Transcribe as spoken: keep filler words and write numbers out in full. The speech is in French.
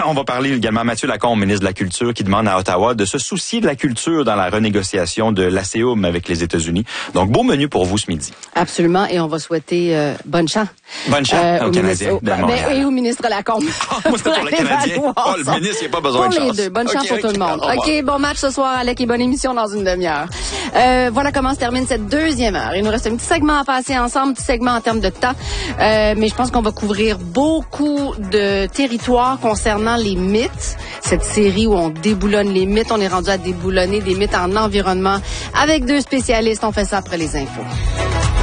On va parler également à Mathieu Lacombe, ministre de la Culture, qui demande à Ottawa de se soucier de la culture dans la renégociation de l'A C U M avec les États-Unis. Donc, beau menu pour vous ce midi. Absolument, et on va souhaiter euh, bonne chance. Bonne chance euh, aux Canadiens au, de Montréal. Ben, et au ministre Lacombe. Ah, moi, c'était pour le Canadien. Oh, le ministre, il n'y a pas besoin pour de chance. Pour les deux. Bonne chance okay, pour okay. tout le monde. OK, bon match ce soir, Alec, et bonne émission dans une demi-heure. Euh, voilà comment se termine cette deuxième heure. Il nous reste un petit segment à passer ensemble, petit segment en termes de temps. Euh, mais je pense qu'on va couvrir beaucoup de territoires concernant les mythes. Cette série où on déboulonne les mythes. On est rendu à déboulonner des mythes en environnement avec deux spécialistes. On fait ça après les infos.